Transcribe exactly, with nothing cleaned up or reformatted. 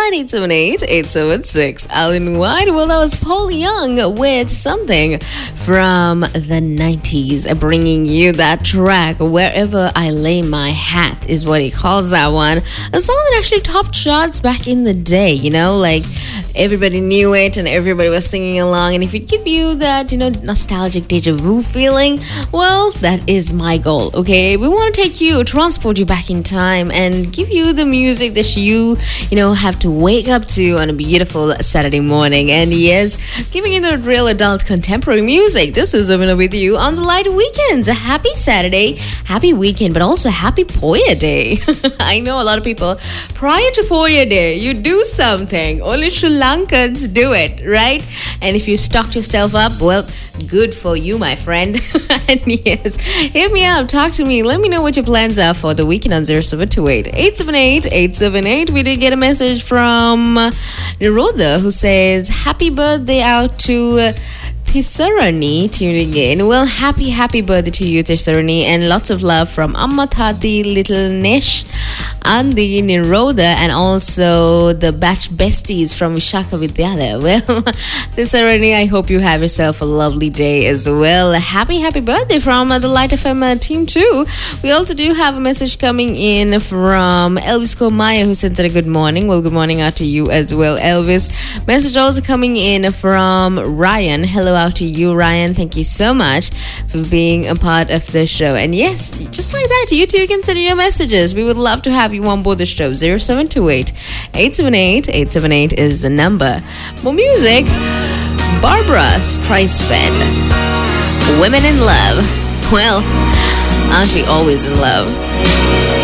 nine eight seven eight, eight seven six. Alan White. Well, that was Paul Young with something from the nineties, bringing you that track, Wherever I Lay My Hat is what he calls that one. A song that actually topped charts back in the day, you know, like everybody knew it and everybody was singing along. And if it give you that, you know, nostalgic deja vu feeling, well, that is my goal, okay? We want to take you, transport you back in time and give you the music that you, you know, have to wake up to on a beautiful Saturday morning. And yes, giving you the real adult contemporary music. This is Avina with you on the Light Weekends. A happy Saturday, happy weekend, but also happy Poya Day. I know a lot of people, prior to Poya Day, you do something. Only Sri Lankans do it, right? And if you stocked yourself up, well, good for you, my friend. And yes, hit me up, talk to me, let me know what your plans are for the weekend on zero seven two eight, eight seven eight, eight seven eight. We did get a message from Nirodha who says, happy birthday out to uh, Thisarani tuning in. Well, happy, happy birthday to you, Thisarani, and lots of love from Amma Thati, Little Nish, Andi, Nirodha, and also the batch besties from Vishaka Vidyalaya. Well, Thisarani, I hope you have yourself a lovely day as well. Happy, happy birthday from uh, the Light F M uh, team too. We also do have a message coming in from Elvis Komaya who sent a good morning. Well, good morning out to you as well, Elvis. Message also coming in from Ryan. Hello out to you, Ryan. Thank you so much for being a part of the show. And yes, just like that, you too can send your messages. We would love to have you on board the show. zero seven two eight, eight seven eight, eight seven eight is the number. More music. Barbara Streisand. Women in Love. Well, aren't we always in love?